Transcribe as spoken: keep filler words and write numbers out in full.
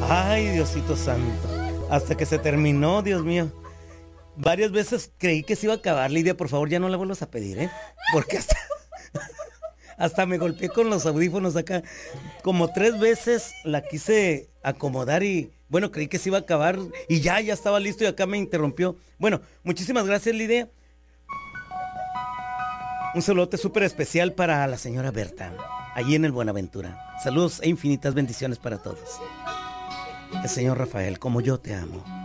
Ay, Diosito santo. Hasta que se terminó, Dios mío. Varias veces creí que se iba a acabar, Lidia. Por favor, ya no la vuelvas a pedir, ¿eh? Porque hasta, hasta me golpeé con los audífonos acá. Como tres veces la quise acomodar y, bueno, creí que se iba a acabar y ya, ya estaba listo y acá me interrumpió. Bueno, muchísimas gracias, Lidia. Un saludote súper especial para la señora Berta, allí en el Buenaventura. Saludos e infinitas bendiciones para todos. El señor Rafael, como yo te amo.